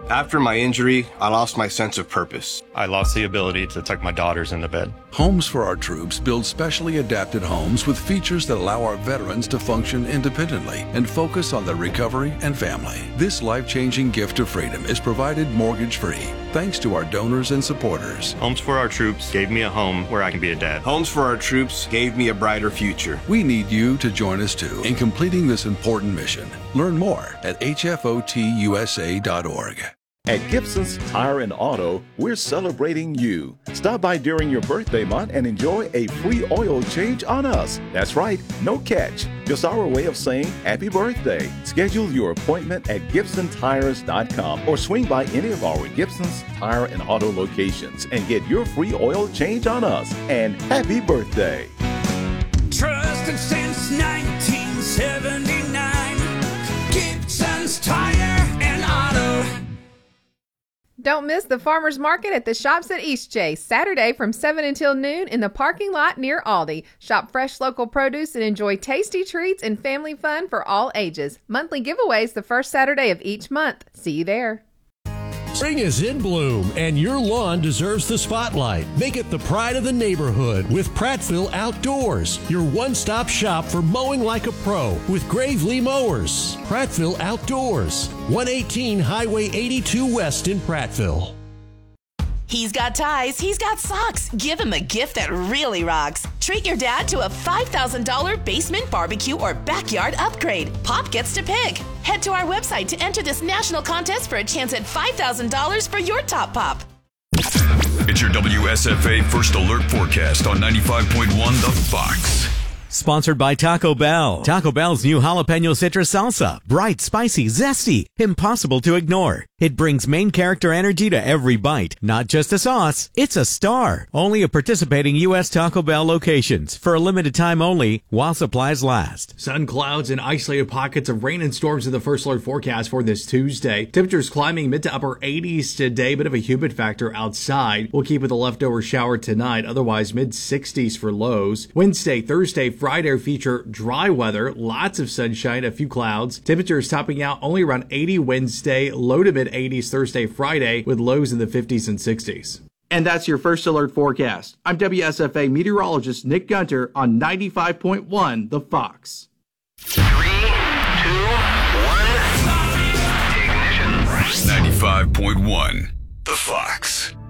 After my injury, I lost my sense of purpose. I lost the ability to tuck my daughters into bed. Homes for Our Troops build specially adapted homes with features that allow our veterans to function independently and focus on their recovery and family. This life-changing gift of freedom is provided mortgage-free thanks to our donors and supporters. Homes for Our Troops gave me a home where I can be a dad. Homes for Our Troops gave me a brighter future. We need you to join us too in completing this important mission. Learn more at hfotusa.org. At Gibson's Tire and Auto, we're celebrating you. Stop by during your birthday month and enjoy a free oil change on us. That's right, no catch. Just our way of saying happy birthday. Schedule your appointment at GibsonTires.com or swing by any of our Gibson's Tire and Auto locations and get your free oil change on us. And happy birthday. Trusted since 1979, Gibson's Tire and Auto. Don't miss the farmers market at the Shops at Eastchase, Saturday from 7 until noon in the parking lot near Aldi. Shop fresh local produce and enjoy tasty treats and family fun for all ages. Monthly giveaways the first Saturday of each month. See you there. Spring is in bloom, and your lawn deserves the spotlight. Make it the pride of the neighborhood with Prattville Outdoors, your one-stop shop for mowing like a pro with Gravely Mowers. Prattville Outdoors, 118 Highway 82 West in Prattville. He's got ties, he's got socks. Give him a gift that really rocks. Treat your dad to a $5,000 basement barbecue or backyard upgrade. Pop gets to pick. Head to our website to enter this national contest for a chance at $5,000 for your top pop. It's your WSFA First Alert Forecast on 95.1 The Fox. Sponsored by Taco Bell. Taco Bell's new jalapeno citrus salsa. Bright, spicy, zesty, impossible to ignore. It brings main character energy to every bite. Not just a sauce, it's a star. Only at participating U.S. Taco Bell locations. For a limited time only, while supplies last. Sun clouds and isolated pockets of rain and storms in the First Alert forecast for this Tuesday. Temperatures climbing mid to upper 80s today. Bit of a humid factor outside. We'll keep with a leftover shower tonight. Otherwise, mid 60s for lows. Wednesday, Thursday, Friday feature dry weather, lots of sunshine, a few clouds. Temperatures topping out only around 80 Wednesday, low to mid 80s Thursday, Friday, with lows in the 50s and 60s. And that's your First Alert forecast. I'm WSFA meteorologist Nick Gunter on 95.1 The Fox. 3, 2, 1, ignition. 95.1 The Fox.